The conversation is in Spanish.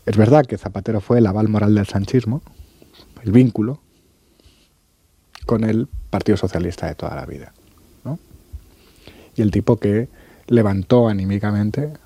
Es verdad que Zapatero fue el aval moral del sanchismo, el vínculo con el Partido Socialista de toda la vida, ¿no? Y el tipo que levantó anímicamente